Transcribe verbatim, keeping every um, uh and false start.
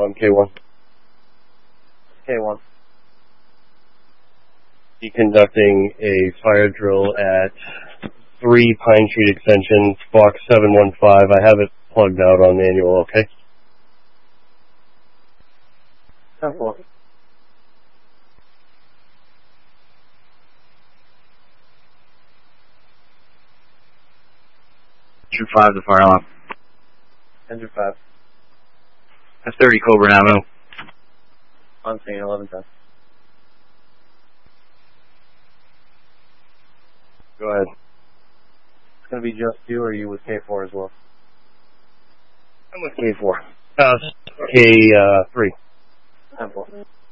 No, I'm K one. K one. Be conducting a fire drill at three Pine Street Extension, box seven one five. I have it plugged out on manual, okay? ten four. Two five, the fire alarm. Engine five. That's thirty Coburn Avenue. On scene, eleven ten. Go ahead. It's going to be just you, or are you with K four as well? I'm with K four. Uh, K three. ten four.